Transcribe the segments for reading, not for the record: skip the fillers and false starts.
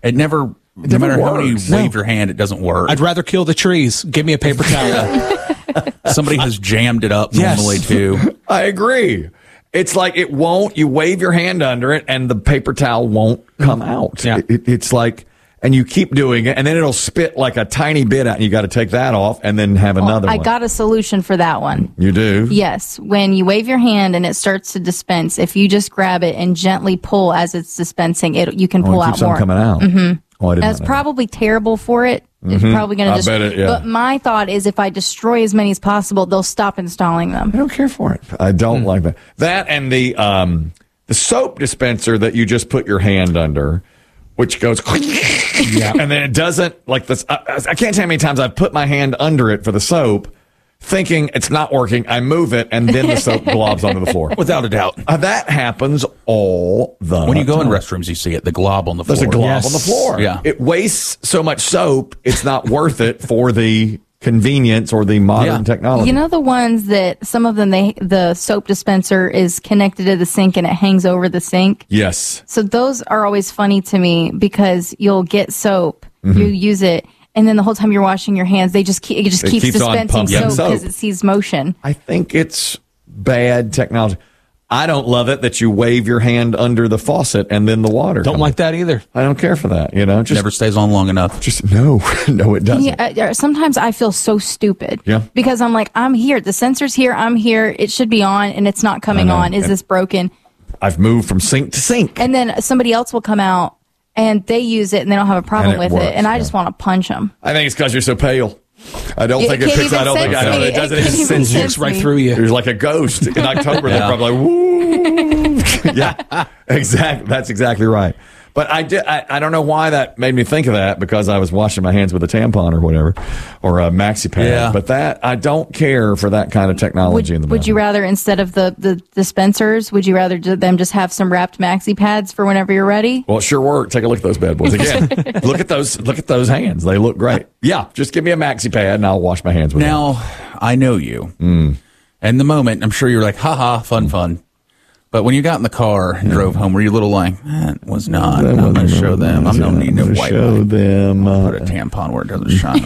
It never, no matter how you wave your hand, it doesn't work. I'd rather kill the trees. Give me a paper towel. Somebody has jammed it up normally too. I agree. It's like it won't. You wave your hand under it, and the paper towel won't come out. Yeah. It's like, and you keep doing it, and then it'll spit like a tiny bit out, and you got to take that off, and then have another one. I got a solution for that one. You do? Yes. When you wave your hand and it starts to dispense, if you just grab it and gently pull as it's dispensing, you can pull it out keeps on more. coming out. Mm-hmm. Oh, I didn't That's know that. probably terrible for it. It's probably going to I bet it, yeah. But my thought is if I destroy as many as possible, they'll stop installing them. I don't care for it. I don't like that. That and the soap dispenser that you just put your hand under, which goes, and then it doesn't, like this. I can't tell you how many times I've put my hand under it for the soap, thinking it's not working. I move it, and then the soap globs onto the floor. Without a doubt. That happens all the time. When you go in restrooms, you see it, the glob on the floor. There's a glob on the floor. Yeah. It wastes so much soap, it's not worth it for the convenience or the modern technology. You know the ones that some of them, the soap dispenser is connected to the sink and it hangs over the sink? Yes. So those are always funny to me because you'll get soap, you use it, and then the whole time you're washing your hands, it just keeps dispensing pumping soap because it sees motion. I think it's bad technology. I don't love it that you wave your hand under the faucet and then the water. Don't like that either. I don't care for that. Just Never stays on long enough. Just no, it doesn't. Yeah, sometimes I feel so stupid. Yeah. Because I'm like, I'm here. The sensor's here. I'm here. It should be on, and it's not coming on. Is this broken? I've moved from sink to sink. And then somebody else will come out, and they use it, and they don't have a problem And it with works, it. And I just want to punch them. I think it's because you're so pale. I don't think it can't picks. even I don't think sense me. it doesn't. It can't even It sense Looks right me. through you. There's like a ghost in October. They're probably like, woo. Yeah, exactly. That's exactly right. But I don't know why that made me think of that, because I was washing my hands with a tampon or whatever, or a maxi pad. Yeah. But I don't care for that kind of technology in the Would you rather, instead of the dispensers, would you rather them just have some wrapped maxi pads for whenever you're ready? Well, it sure worked. Take a look at those bad boys again. Look at those hands. They look great. Yeah, just give me a maxi pad and I'll wash my hands with it. Now, I know you. And the moment, I'm sure you're like, ha, fun. But when you got in the car and drove home, were you a little like, that was not. I'm going to show them. I'm going to need no white. Show them. Put a tampon where it doesn't shine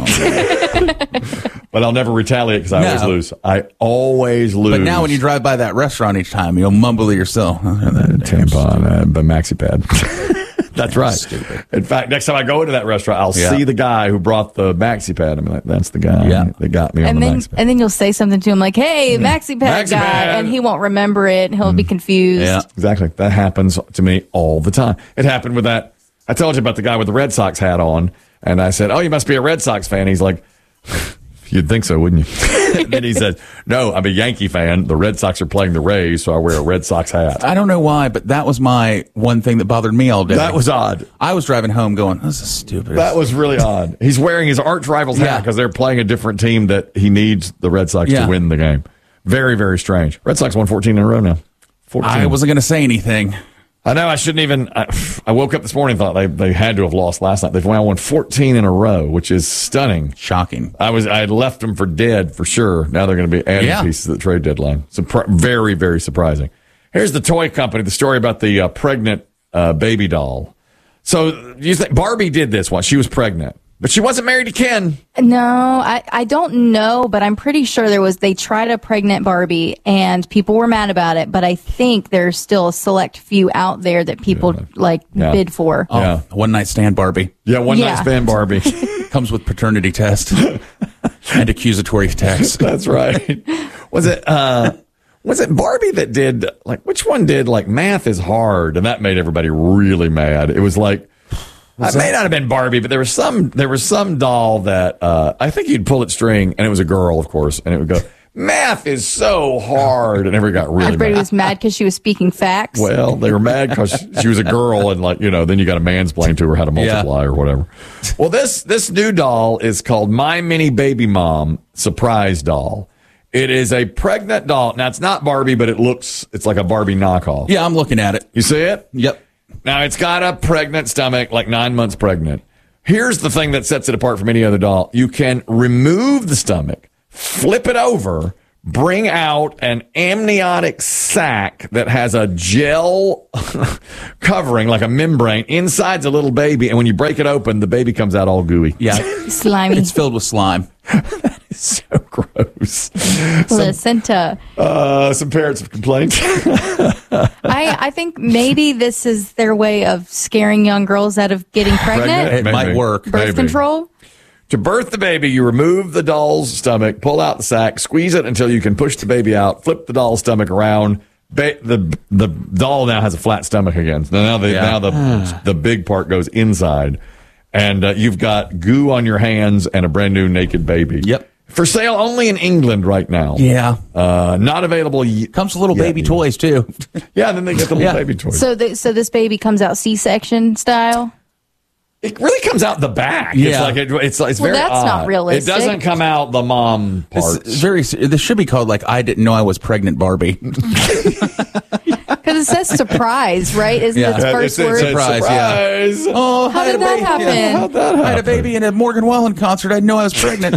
on. But I'll never retaliate because I always lose. I always lose. But now when you drive by that restaurant each time, you'll mumble to yourself, tampon, but maxi pad. That's right. Stupid. In fact, next time I go into that restaurant, I'll see the guy who brought the maxi pad. I'm like, that's the guy that got me on the maxi pad. And then you'll say something to him like, hey, maxi pad Maxi guy, pad. and he won't remember it. He'll be confused. Yeah. Exactly. That happens to me all the time. It happened with that. I told you about the guy with the Red Sox hat on, and I said, oh, you must be a Red Sox fan. He's like, you'd think so, wouldn't you? And then he said, no, I'm a Yankee fan. The Red Sox are playing the Rays, so I wear a Red Sox hat. I don't know why, but that was my one thing that bothered me all day. That was odd. I was driving home going, this is stupid. That was really odd. He's wearing his arch rival's hat because they're playing a different team that he needs the Red Sox to win the game. Very, very strange. Red Sox won 14 in a row now. 14. I wasn't going to say anything. I know I shouldn't even. I woke up this morning and thought they had to have lost last night. They've now won 14 in a row, which is stunning. Shocking. I had left them for dead for sure. Now they're going to be adding pieces at the trade deadline. Very, very surprising. Here's the toy company. The story about the pregnant baby doll. So you think Barbie did this once? She was pregnant, but she wasn't married to Ken. No, I don't know, but I'm pretty sure they tried a pregnant Barbie and people were mad about it, but I think there's still a select few out there that people bid for. Oh, Yeah. One night stand Barbie. Yeah, one night stand Barbie. Comes with paternity test and accusatory text. That's right. Was it Barbie that did which one did math is hard, and that made everybody really mad. It was like, it may not have been Barbie, but there was some doll that I think you'd pull its string, and it was a girl, of course, and it would go, math is so hard, and everybody got really Everybody mad. was mad because she was speaking facts. Well, they were mad because she was a girl, and then you got to mansplain to her how to multiply or whatever. Well, this new doll is called My Mini Baby Mom Surprise Doll. It is a pregnant doll. Now, it's not Barbie, but it's like a Barbie knockoff. Yeah, I'm looking at it. You see it? Yep. Now, it's got a pregnant stomach, like 9 months pregnant. Here's the thing that sets it apart from any other doll. You can remove the stomach, flip it over, bring out an amniotic sac that has a gel covering, like a membrane. Inside's a little baby, and when you break it open, the baby comes out all gooey. Yeah. Slimy. It's filled with slime. So gross. Placenta. Some parents have complained. I think maybe this is their way of scaring young girls out of getting pregnant. It might work. Birth Maybe. control. To birth the baby, you remove the doll's stomach, pull out the sac, squeeze it until you can push the baby out, flip the doll's stomach around. The doll now has a flat stomach again. Now the big part goes inside, and you've got goo on your hands and a brand new naked baby. Yep. For sale only in England right now. Yeah. Not available. Comes with little baby toys, too. Yeah, and then they get the little baby toys. So this baby comes out C-section style. It really comes out the back. Yeah. It's very that's odd. not realistic. It doesn't come out the mom parts. This should be called like I didn't know I was pregnant Barbie. Because it says surprise, right? Isn't Yeah. its first word? Surprise, yeah. Surprise. Oh, How did that happen? How'd that happen? I had a baby in a Morgan Wallen concert. I didn't know I was pregnant.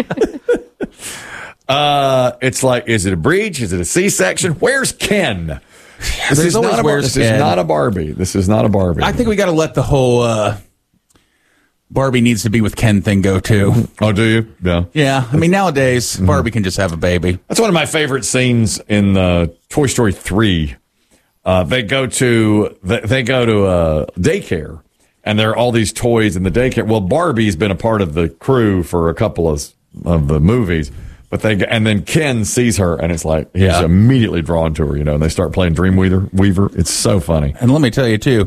It's like, is it a breech? Is it a C-section? Where's Ken? This There's is always not a where's This is Ken. not a Barbie. This is not a Barbie. I think we got to let the whole Barbie needs to be with Ken thing go too. Oh, do you? Yeah. Yeah, I mean nowadays Barbie can just have a baby. That's one of my favorite scenes in Toy Story 3. They go to daycare, and there are all these toys in the daycare. Well, Barbie's been a part of the crew for a couple of the movies, but and then Ken sees her, and it's like he's immediately drawn to her, and they start playing Dreamweaver. It's so funny. And let me tell you too,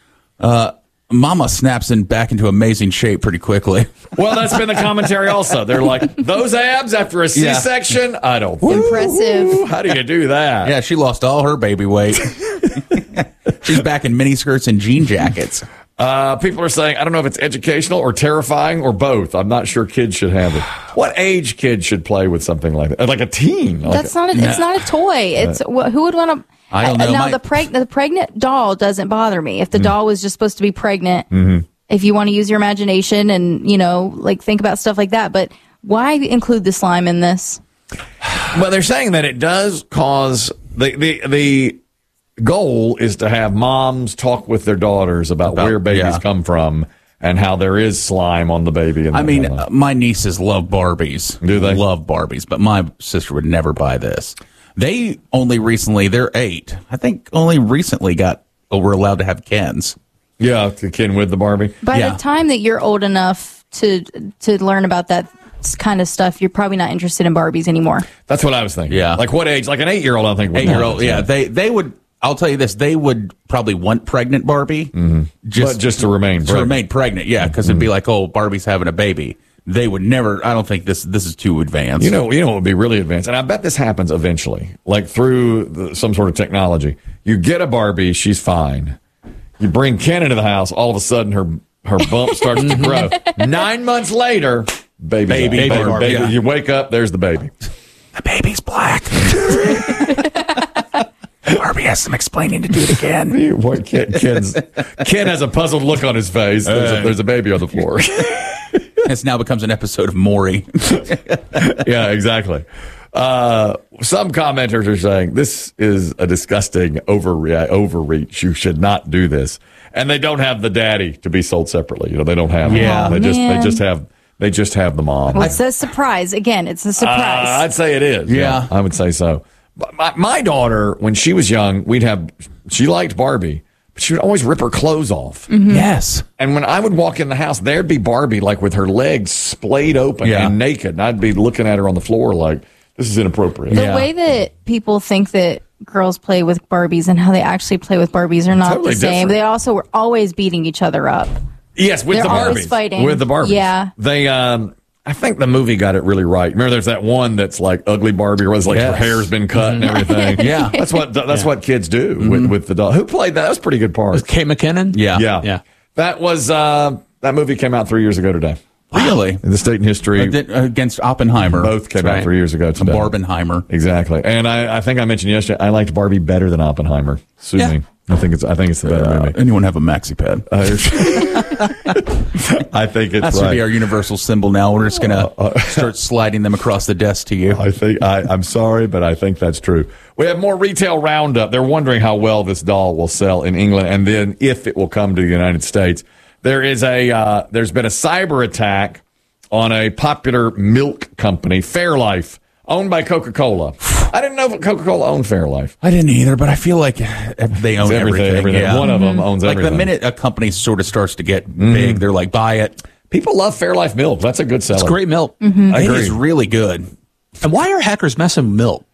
Mama snaps back into amazing shape pretty quickly. Well, that's been the commentary also. They're like, those abs after a C-section? I don't think. Impressive. How do you do that? Yeah, she lost all her baby weight. She's back in mini skirts and jean jackets. People are saying, I don't know if it's educational or terrifying or both. I'm not sure kids should have it. What age kids should play with something like that? Like a teen? It's not a toy. It's who would want to. I don't know. Now the pregnant doll doesn't bother me. If the doll was just supposed to be pregnant, if you want to use your imagination and think about stuff like that, but why include the slime in this? Well, they're saying that it does cause the goal is to have moms talk with their daughters about where babies come from and how there is slime on the baby. And I mean, my nieces love Barbies. Do they? Love Barbies, but my sister would never buy this. They only recently, they're 8. I think only recently were allowed to have Kens. Yeah, the Ken with the Barbie. By the time that you're old enough to learn about that kind of stuff, you're probably not interested in Barbies anymore. That's what I was thinking. Yeah. Like what age? Like an 8-year-old, I think. 8-year-old, yeah. They would, I'll tell you this, they would probably want pregnant Barbie. Just to remain pregnant. To remain pregnant, yeah, because it'd be like, oh, Barbie's having a baby. They would never. I don't think this is too advanced. You know what would be really advanced, and I bet this happens eventually, like through some sort of technology. You get a Barbie, she's fine. You bring Ken into the house, all of a sudden her bump starts to grow. 9 months later, baby, Barbie, yeah. You wake up, there's the baby. The baby's black. Barbie has some explaining to do again. Ken has a puzzled look on his face. There's a baby on the floor. This now becomes an episode of Maury. Yeah, exactly. Some commenters are saying this is a disgusting overreach. You should not do this. And they don't have the daddy to be sold separately. They don't have. Yeah. They just have the mom. Well, it's a surprise. Again, it's a surprise. I'd say it is. Yeah. I would say so. But my daughter, when she was young, she liked Barbie, but she would always rip her clothes off. Yes. And when I would walk in the house, there'd be Barbie like with her legs splayed open and naked. And I'd be looking at her on the floor like, this is inappropriate. The way that people think that girls play with Barbies and how they actually play with Barbies are not Totally the same. different. They also were always beating each other up. Yes, with They're the always Barbies. fighting. With the Barbies. Yeah. They, I think the movie got it really right. Remember, there's that one that's like Ugly Barbie, where it's like her hair's been cut and everything. Yeah. That's what kids do with the doll. Who played that? That was a pretty good part. Was Kate McKinnon? Yeah. Yeah. That was, that movie came out 3 years ago today. Really? In the state and history. Against Oppenheimer. Both came out 3 years ago today. Barbenheimer. Exactly. And I think I mentioned yesterday, I liked Barbie better than Oppenheimer. Sue me. I think it's the better movie. Anyone have a maxi pad? I think it's That should be our universal symbol now. We're just going to start sliding them across the desk to you. I think I'm sorry, but I think that's true. We have more retail roundup. They're wondering how well this doll will sell in England, and then if it will come to the United States. There's been a cyber attack on a popular milk company, Fairlife, owned by Coca-Cola. I didn't know if Coca-Cola owned Fairlife. I didn't either, but I feel like they own everything. Yeah. One of them owns everything. Like the minute a company sort of starts to get big, they're like, buy it. People love Fairlife milk. That's a good seller. It's great milk. I It agree. is really good. And why are hackers messing with milk?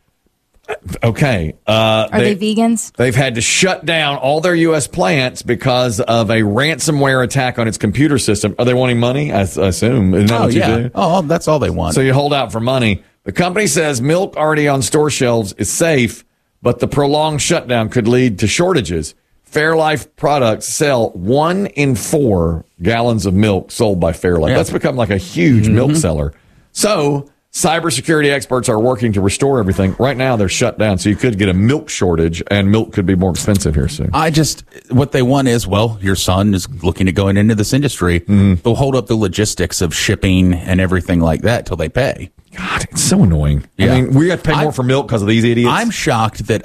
Okay. Are they vegans? They've had to shut down all their U.S. plants because of a ransomware attack on its computer system. Are they wanting money? I assume. Isn't that what you do? Oh, that's all they want. So you hold out for money. The company says milk already on store shelves is safe, but the prolonged shutdown could lead to shortages. Fairlife products sell 1 in 4 gallons of milk sold by Fairlife. Yeah. That's become like a huge milk seller. So cybersecurity experts are working to restore everything. Right now, they're shut down, so you could get a milk shortage, and milk could be more expensive here soon. What they want is, well, your son is looking to going into this industry. They'll hold up the logistics of shipping and everything like that till they pay. God, it's so annoying. Yeah. I mean, we got to pay more for milk because of these idiots. I'm shocked that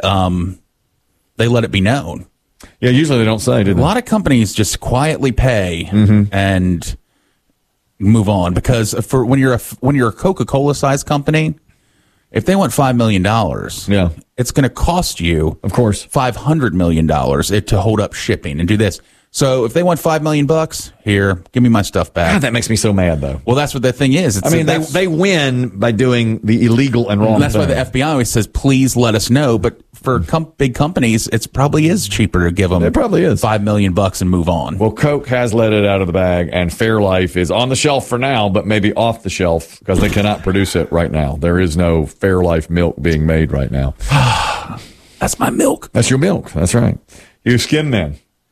they let it be known. Yeah, usually they don't say, do A they? lot of companies just quietly pay and move on, because for when you're a Coca-Cola sized company, if they want $5 million, Yeah. it's going to cost you, Of course. $500 million to hold up shipping and do this. So if they want $5 million, here, give me my stuff back. God, that makes me so mad, though. Well, that's what the thing is. I mean, they win by doing the illegal and wrong And that's why thing. the FBI always says, please let us know. But for big companies, it probably is cheaper to give them It probably is. $5 million and move on. Well, Coke has let it out of the bag, and Fairlife is on the shelf for now, but maybe off the shelf because they cannot produce it right now. There is no Fairlife milk being made right now. That's my milk. That's your milk. That's right. You skim man.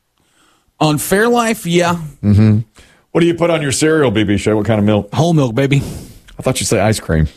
On Fairlife, yeah. What do you put on your cereal, BB Show? What kind of milk? Whole milk, baby. I thought you'd say ice cream.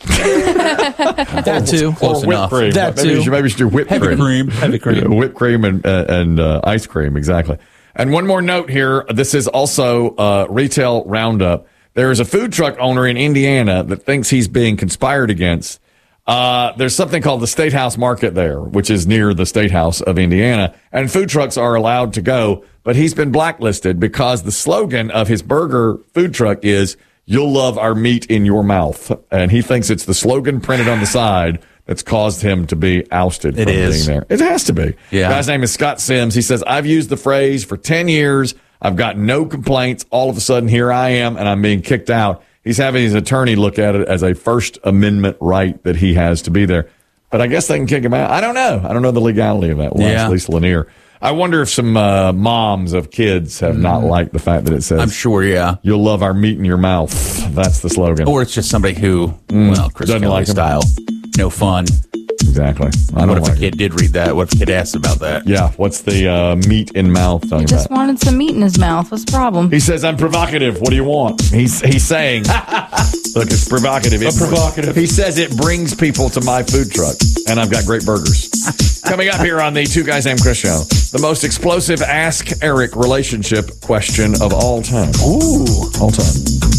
That too. Close Or whipped enough. cream. That maybe too. maybe you should do whipped Heavy cream. Heavy cream. Yeah, whipped cream and ice cream, exactly. And one more note here. This is also retail roundup. There is a food truck owner in Indiana that thinks he's being conspired against. There's something called the State House Market there, which is near the State House of Indiana, and food trucks are allowed to go, but he's been blacklisted because the slogan of his burger food truck is, "You'll love our meat in your mouth." And he thinks it's the slogan printed on the side that's caused him to be ousted from being there. It has to be. Yeah. The guy's name is Scott Sims. He says, "I've used the phrase for 10 years. I've got no complaints. All of a sudden, here I am, and I'm being kicked out." He's having his attorney look at it as a First Amendment right that he has to be there. But I guess they can kick him out. I don't know. I don't know the legality of that. We'll ask Lisa Lanier. I wonder if some moms of kids have not liked the fact that it says, I'm sure, yeah. "You'll love our meat in your mouth." That's the slogan. Or it's just somebody who, well, Chris Doesn't Kelly like him. style. No fun. Exactly. I What don't if like a kid did read that? What if a kid asked about that? Yeah. What's the meat in mouth talking Just about? wanted some meat in his mouth. What's the problem? He says, "I'm provocative. What do you want?" He's saying, look, it's provocative. It's provocative. He says it brings people to my food truck, and I've got great burgers. Coming up here on the Two Guys Named Chris show, the most explosive Ask Eric relationship question of all time. Ooh. All time.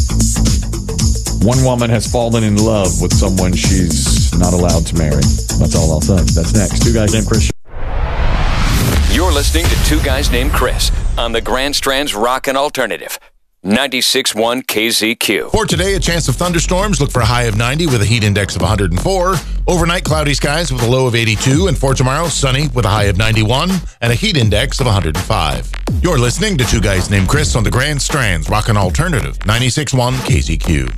One woman has fallen in love with someone she's not allowed to marry. That's all I'll say. That's next. Two Guys Named Chris show. You're listening to Two Guys Named Chris on the Grand Strand's Rockin' Alternative. 96.1 KZQ. For today, a chance of thunderstorms. Look for a high of 90 with a heat index of 104. Overnight, cloudy skies with a low of 82. And for tomorrow, sunny with a high of 91 and a heat index of 105. You're listening to Two Guys Named Chris on the Grand Strand's Rockin' Alternative. 96.1 KZQ.